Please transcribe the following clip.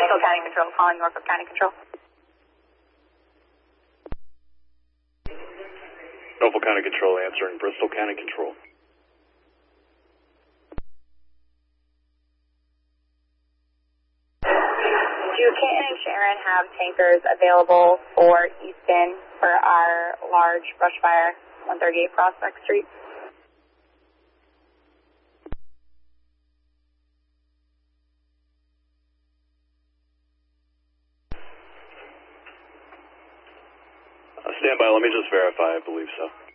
Bristol County Control, calling Norfolk County Control. Norfolk County Control answering Bristol County Control. Do Canton and Sharon have tankers available for Easton for our large brush fire, 138 Prospect Street? Stand by, let me just verify, I believe so.